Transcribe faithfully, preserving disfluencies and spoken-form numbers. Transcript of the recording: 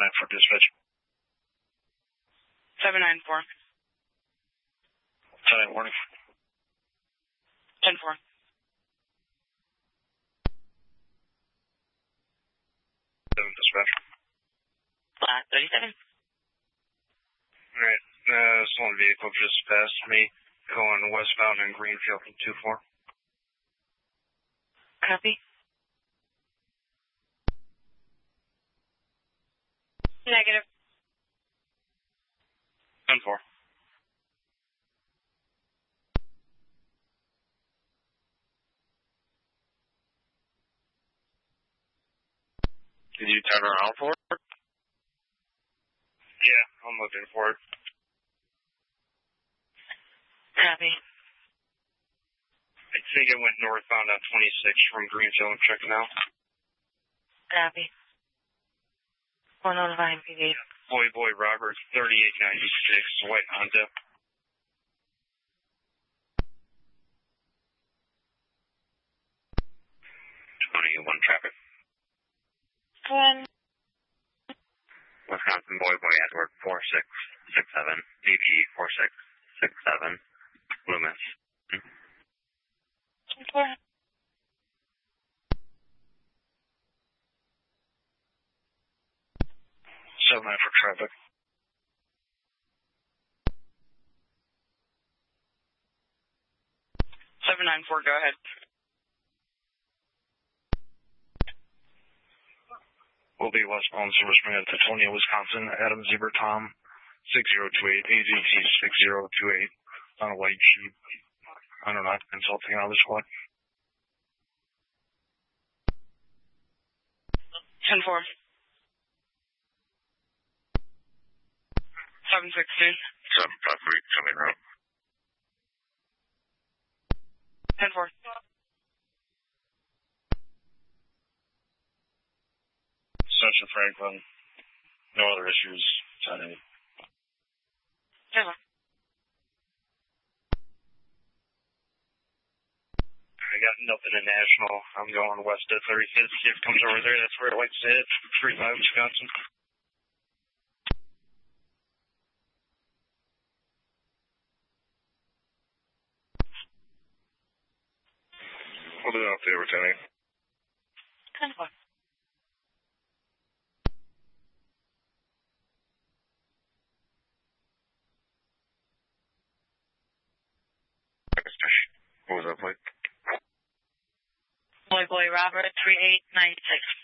nine four dispatch. seven nine four. ten eight warning. ten four. seven dispatch. Flat thirty-seven. Alright, uh, this one vehicle just passed me going westbound in Greenfield from two four. Copy. Negative. ten four. Did you turn around for it? Yeah, I'm looking for it. Copy. I think it went northbound on twenty-six from Greenfield. I'm checking out. Copy. One notify M P D. Boy Boy Robert, thirty-eight ninety-six, white Honda. twenty-one traffic. One. Wisconsin Boy Boy Edward four six six seven, D P four six six seven, Loomis. ten four. seven nine for traffic. seven nine four, go ahead. Will be westbound Silver Spring at Tetonia, Wisconsin. Adam Zebra Tom, six zero two eight, A Z T six zero two eight, on a white Jeep. I don't know, I'm consulting on this one. ten four. seven six two. seven five three, coming route. ten four. Central Franklin, no other issues. ten eight. ten four. I got nothing in National. I'm going west at thirty-fifth. See if it comes over there. That's where it likes to hit. three five, Wisconsin. We'll do it up there, ten eight. ten four. What was that, Mike? Boy Boy Robert, three eight nine six.